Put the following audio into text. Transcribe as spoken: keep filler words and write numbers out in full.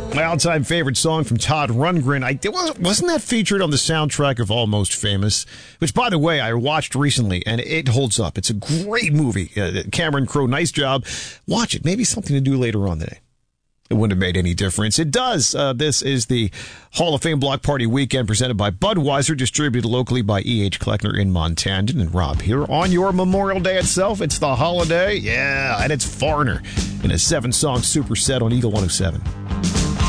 My all-time favorite song from Todd Rundgren. I, it wasn't, wasn't that featured on the soundtrack of Almost Famous? Which, by the way, I watched recently, and it holds up. It's a great movie. Uh, Cameron Crowe, nice job. Watch it. Maybe something to do later on today. It wouldn't have made any difference. It does. Uh, this is the Hall of Fame Block Party Weekend presented by Budweiser, distributed locally by E H. Kleckner in Montana. And Rob here on your Memorial Day itself. It's the holiday. Yeah, and it's Foreigner in a seven-song superset on Eagle one oh seven.